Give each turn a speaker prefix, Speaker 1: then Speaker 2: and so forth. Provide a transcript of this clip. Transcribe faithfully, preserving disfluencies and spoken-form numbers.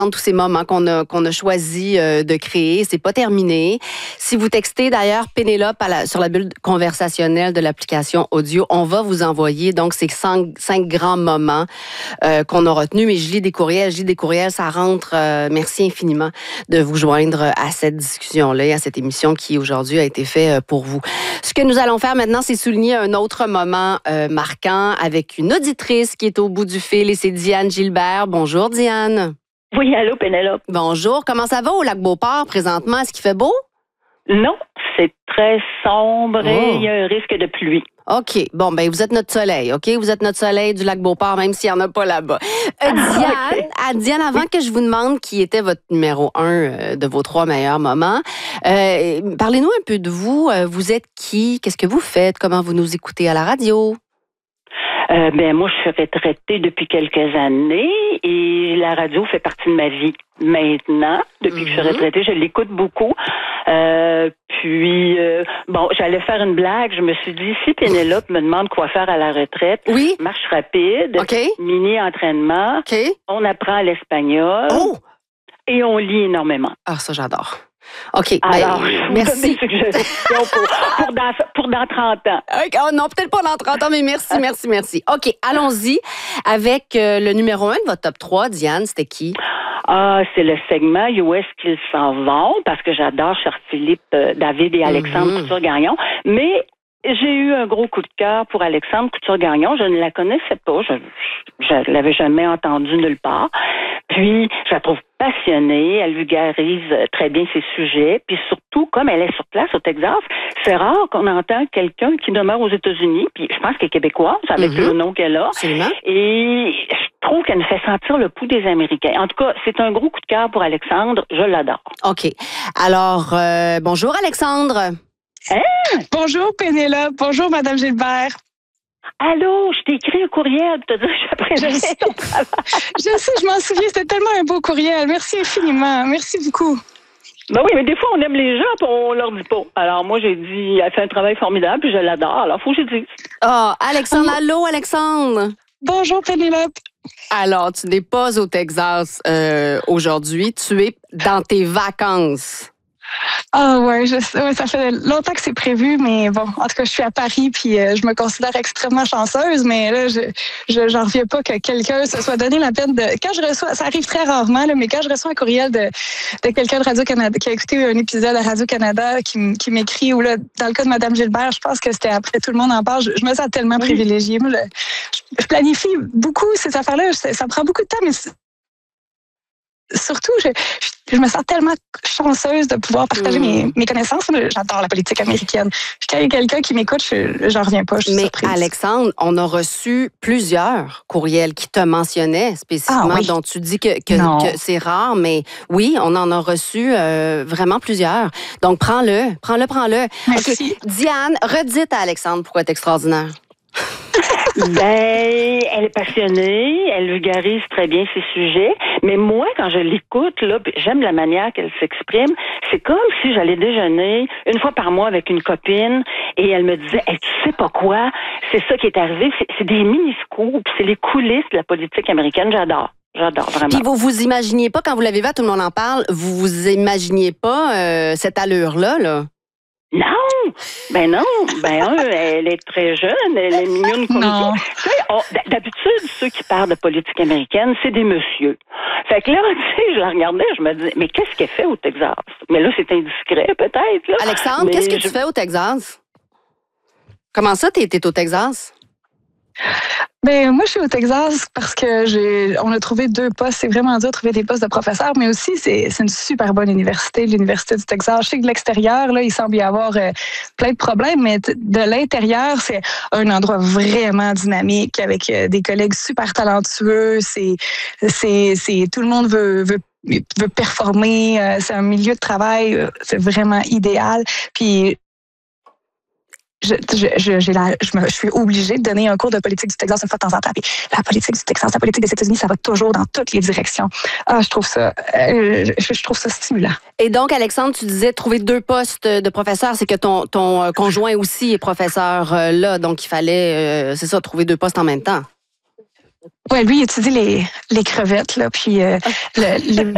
Speaker 1: tous ces moments qu'on a, qu'on a choisi euh, de créer. C'est pas terminé. Si vous textez d'ailleurs Pénélope à la, sur la bulle conversationnelle de l'application audio, on va vous envoyer donc ces cinq, cinq grands moments euh, qu'on a retenus. Mais je lis des courriels, je lis des courriels, ça rentre. Euh, merci infiniment de vous joindre à cette discussion-là et à cette émission qui aujourd'hui a été faite pour vous. Ce que nous allons faire maintenant, c'est souligner un autre moment euh, marquant avec une auditrice qui est au bout du fil et c'est Diane Gilbert. Bonjour Diane.
Speaker 2: Oui, allô, Pénélope.
Speaker 1: Bonjour. Comment ça va au Lac-Beauport présentement? Est-ce qu'il fait beau?
Speaker 2: Non, c'est très sombre
Speaker 1: oh.
Speaker 2: et il y a un risque de pluie.
Speaker 1: OK. Bon, ben vous êtes notre soleil, OK? Vous êtes notre soleil du Lac-Beauport, même s'il n'y en a pas là-bas. Euh, Diane, okay. à Diane, avant oui. que je vous demande qui était votre numéro un euh, de vos trois meilleurs moments, euh, parlez-nous un peu de vous. Euh, vous êtes qui? Qu'est-ce que vous faites? Comment vous nous écoutez à la radio?
Speaker 2: Euh, ben moi, je suis retraitée depuis quelques années et la radio fait partie de ma vie maintenant. Depuis mm-hmm. que je suis retraitée, je l'écoute beaucoup. Euh, puis, euh, bon, j'allais faire une blague. Je me suis dit, si Pénélope me demande quoi faire à la retraite,
Speaker 1: oui.
Speaker 2: marche rapide,
Speaker 1: okay.
Speaker 2: mini-entraînement,
Speaker 1: okay.
Speaker 2: on apprend l'espagnol
Speaker 1: oh.
Speaker 2: et on lit énormément.
Speaker 1: Ah, ça, j'adore. OK.
Speaker 2: Alors,
Speaker 1: ben,
Speaker 2: je vous
Speaker 1: merci.
Speaker 2: donne des suggestions pour, pour, dans, pour dans trente ans.
Speaker 1: Okay. Oh non, peut-être pas dans trente ans, mais merci, merci, merci. OK, allons-y avec euh, le numéro un de votre top trois. Diane, c'était qui?
Speaker 2: Ah, c'est le segment Où est-ce qu'ils s'en vont? Parce que j'adore Charles-Philippe, euh, David et Alexandre mm-hmm. Couture-Gagnon. Mais j'ai eu un gros coup de cœur pour Alexandre Couture-Gagnon. Je ne la connaissais pas. Je ne l'avais jamais entendue nulle part. Puis, je la trouve passionnée. Elle vulgarise très bien ses sujets. Puis surtout, comme elle est sur place au Texas, c'est rare qu'on entende quelqu'un qui demeure aux États-Unis. Puis je pense qu'elle est québécoise, avec mm-hmm. le nom qu'elle a.
Speaker 1: Absolument.
Speaker 2: Et je trouve qu'elle me fait sentir le pouls des Américains. En tout cas, c'est un gros coup de cœur pour Alexandre. Je l'adore.
Speaker 1: OK. Alors, euh, bonjour Alexandre.
Speaker 3: Hein? Bonjour Pénélope. Bonjour Madame Gilbert.
Speaker 2: Allô, je t'ai écrit un courriel pour te dire que j'apprécie ton travail.
Speaker 3: Je sais, je m'en souviens, c'était tellement un beau courriel. Merci infiniment. Merci beaucoup.
Speaker 2: Ben oui, mais des fois, on aime les gens et on leur dit pas. Alors, moi, j'ai dit, elle fait un travail formidable puis je l'adore. Alors, faut que je dise.
Speaker 1: Ah, oh, Alexandre, allô, Alexandre.
Speaker 3: Bonjour Pénélope.
Speaker 1: Alors, tu n'es pas au Texas euh, aujourd'hui. Tu es dans tes vacances.
Speaker 3: Ah oh ouais, je sais, ouais, ça fait longtemps que c'est prévu, mais bon, en tout cas, je suis à Paris, puis euh, je me considère extrêmement chanceuse, mais là, je, je j'en reviens pas que quelqu'un se soit donné la peine de. Quand je reçois, ça arrive très rarement, là, mais quand je reçois un courriel de, de quelqu'un de Radio-Canada qui a écouté un épisode de Radio-Canada, qui, qui m'écrit, ou là, dans le cas de Madame Gilbert, je pense que c'était après Tout le monde en parle, je, je me sens tellement oui. privilégiée. Moi, je, je planifie beaucoup ces affaires-là, ça, ça prend beaucoup de temps, mais surtout, je, je me sens tellement chanceuse de pouvoir partager mmh. mes, mes connaissances. J'adore la politique américaine. Quand il y a quelqu'un qui m'écoute, je j'en reviens pas, je suis
Speaker 1: Mais
Speaker 3: surprise.
Speaker 1: Alexandre, on a reçu plusieurs courriels qui te mentionnaient spécifiquement, ah, oui. dont tu dis que, que, que c'est rare, mais oui, on en a reçu euh, vraiment plusieurs. Donc, prends-le, prends-le, prends-le.
Speaker 3: Merci.
Speaker 1: Okay. Diane, redites à Alexandre pourquoi elle est extraordinaire.
Speaker 2: Ben, elle est passionnée, elle vulgarise très bien ses sujets, mais moi, quand je l'écoute, là, j'aime la manière qu'elle s'exprime. C'est comme si j'allais déjeuner une fois par mois avec une copine et elle me disait, hey, tu sais pas quoi, c'est ça qui est arrivé, c'est, c'est des mini-scoops, c'est les coulisses de la politique américaine, j'adore. J'adore, vraiment.
Speaker 1: Puis vous vous imaginiez pas, quand vous l'avez vu, tout le monde en parle, vous vous imaginiez pas euh, cette allure-là, là?
Speaker 2: Non! Ben non! Ben un, elle est très jeune, elle est mignonne comme ça. Tu sais, on, d'habitude, ceux qui parlent de politique américaine, c'est des messieurs. Fait que là, tu sais, je la regardais, je me disais, mais qu'est-ce qu'elle fait au Texas? Mais là, c'est indiscret, peut-être, là.
Speaker 1: Alexandre,
Speaker 2: mais
Speaker 1: qu'est-ce que
Speaker 2: je...
Speaker 1: tu fais au Texas? Comment ça, t'es, t'es au Texas?
Speaker 3: Ben moi je suis au Texas parce que j'ai on a trouvé deux postes, c'est vraiment dur de trouver des postes de professeurs, mais aussi c'est c'est une super bonne université, l'université du Texas. Je sais que de l'extérieur là, il semble y avoir euh, plein de problèmes, mais t- de l'intérieur, c'est un endroit vraiment dynamique avec euh, des collègues super talentueux, c'est c'est c'est tout le monde veut veut veut performer, euh, c'est un milieu de travail, euh, c'est vraiment idéal. Puis Je, je, je, j'ai la, je, me, je suis obligée de donner un cours de politique du Texas une fois de temps en temps. Puis la politique du Texas, la politique des États-Unis, ça va toujours dans toutes les directions. Ah, je trouve ça, euh, je, je trouve ça stimulant.
Speaker 1: Et donc, Alexandre, tu disais trouver deux postes de professeur, c'est que ton, ton conjoint aussi est professeur euh, là, donc il fallait, euh, c'est ça, trouver deux postes en même temps.
Speaker 3: Ouais, lui, il étudie les, les crevettes, là, puis euh, le, les